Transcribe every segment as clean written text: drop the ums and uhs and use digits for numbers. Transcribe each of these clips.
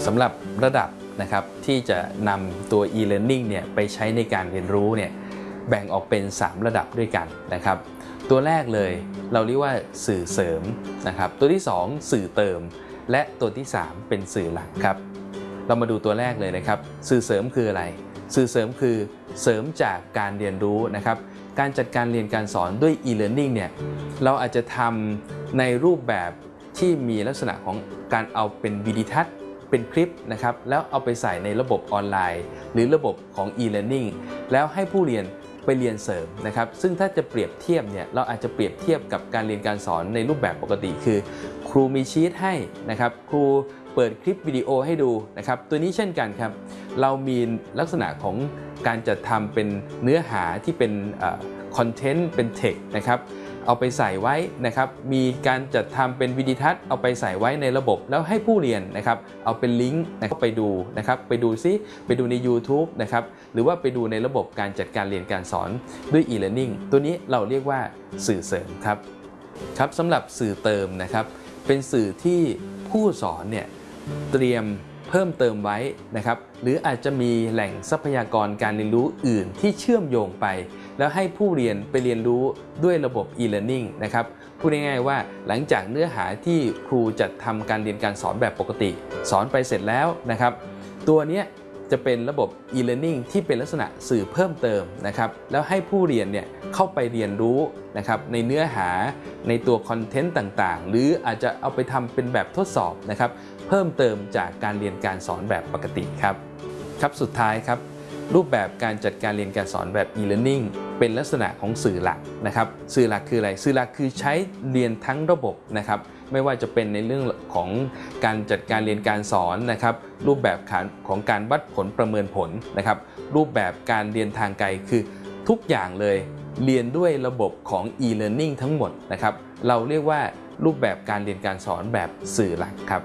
สำหรับระดับนะครับที่จะนำตัว e-learning เนี่ยไปใช้ในการเรียนรู้เนี่ยแบ่งออกเป็น3ระดับด้วยกันนะครับตัวแรกเลยเราเรียกว่าสื่อเสริมนะครับตัวที่2สื่อเติมและตัวที่3เป็นสื่อหลักครับเรามาดูตัวแรกเลยนะครับสื่อเสริมคืออะไรสื่อเสริมคือเสริมจากการเรียนรู้นะครับการจัดการเรียนการสอนด้วย e-learning เนี่ยเราอาจจะทำในรูปแบบที่มีลักษณะของการเอาเป็นวิดีทัศน์เป็นคลิปนะครับแล้วเอาไปใส่ในระบบออนไลน์หรือระบบของ e-learning แล้วให้ผู้เรียนไปเรียนเสริมนะครับซึ่งถ้าจะเปรียบเทียบเนี่ยเราอาจจะเปรียบเทียบกับการเรียนการสอนในรูปแบบปกติคือครูมีชีทให้นะครับครูเปิดคลิปวิดีโอให้ดูนะครับตัวนี้เช่นกันครับเรามีลักษณะของการจัดทำเป็นเนื้อหาที่เป็นคอนเทนต์เป็นเทคนะครับเอาไปใส่ไว้นะครับมีการจัดทำเป็นวิดีทัศน์เอาไปใส่ไว้ในระบบแล้วให้ผู้เรียนนะครับเอาเป็นลิงก์นะครับไปดูนะครับไปดูซิไปดูใน YouTube นะครับหรือว่าไปดูในระบบการจัดการเรียนการสอนด้วย e-learning ตัวนี้เราเรียกว่าสื่อเสริมครับสำหรับสื่อเติมนะครับเป็นสื่อที่ผู้สอนเนี่ยเตรียมเพิ่มเติมไว้นะครับหรืออาจจะมีแหล่งทรัพยากรการเรียนรู้อื่นที่เชื่อมโยงไปแล้วให้ผู้เรียนไปเรียนรู้ด้วยระบบ e-learning นะครับพูดง่ายๆว่าหลังจากเนื้อหาที่ครูจัดทำการเรียนการสอนแบบปกติสอนไปเสร็จแล้วนะครับตัวนี้จะเป็นระบบ e-learning ที่เป็นลักษณะสื่อเพิ่มเติมนะครับแล้วให้ผู้เรียนเนี่ยเข้าไปเรียนรู้นะครับในเนื้อหาในตัวคอนเทนต์ต่างๆหรืออาจจะเอาไปทำเป็นแบบทดสอบนะครับเพิ่มเติมจากการเรียนการสอนแบบปกติครับสุดท้ายครับรูปแบบการจัดการเรียนการสอนแบบ e-learning เป็นลักษณะของสื่อหลักนะครับสื่อหลักคืออะไรสื่อหลักคือใช้เรียนทั้งระบบนะครับไม่ว่าจะเป็นในเรื่องของการจัดการเรียนการสอนนะครับรูปแบบของการวัดผลประเมินผลนะครับรูปแบบการเรียนทางไกลคือทุกอย่างเลยเรียนด้วยระบบของ e-learning ทั้งหมดนะครับเราเรียกว่ารูปแบบการเรียนการสอนแบบสื่อหลักครับ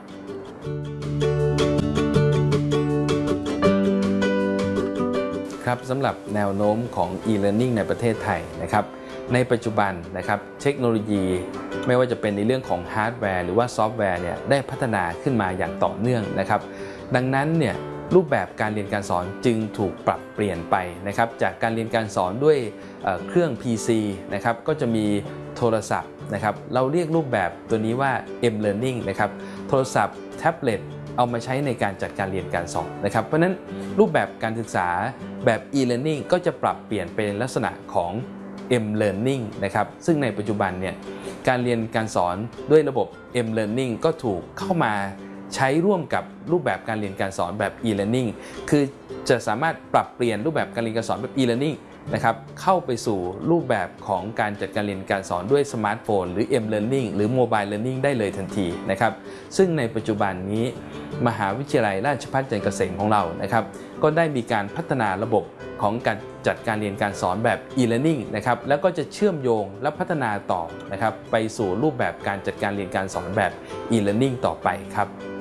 สำหรับแนวโน้มของ e-learning ในประเทศไทยนะครับในปัจจุบันนะครับเทคโนโลยีไม่ว่าจะเป็นในเรื่องของฮาร์ดแวร์หรือว่าซอฟต์แวร์เนี่ยได้พัฒนาขึ้นมาอย่างต่อเนื่องนะครับดังนั้นเนี่ยรูปแบบการเรียนการสอนจึงถูกปรับเปลี่ยนไปนะครับจากการเรียนการสอนด้วยเครื่อง PC นะครับก็จะมีโทรศัพท์นะครับเราเรียกรูปแบบตัวนี้ว่า m-learning นะครับโทรศัพท์แท็บเล็ตเอามาใช้ในการจัดการเรียนการสอนนะครับเพราะฉะนั้นรูปแบบการศึกษาแบบ e-learning ก็จะปรับเปลี่ยนเป็นลักษณะของ m-learning นะครับซึ่งในปัจจุบันเนี่ยการเรียนการสอนด้วยระบบ m-learning ก็ถูกเข้ามาใช้ร่วมกับรูปแบบการเรียนการสอนแบบ e-learning คือจะสามารถปรับเปลี่ยนรูปแบบการเรียนการสอนแบบ e-learning นะครับเข้าไปสู่รูปแบบของการจัดการเรียนการสอนด้วยสมาร์ทโฟนหรือ m-learning หรือ mobile learning ได้เลยทันทีนะครับซึ่งในปัจจุบันนี้มหาวิทยาลัยราชภัฏจันทร์เกษมของเรานะครับก็ได้มีการพัฒนาระบบของการจัดการเรียนการสอนแบบ e-learning นะครับแล้วก็จะเชื่อมโยงและพัฒนาต่อนะครับไปสู่รูปแบบการจัดการเรียนการสอนแบบ e-learning ต่อไปครับ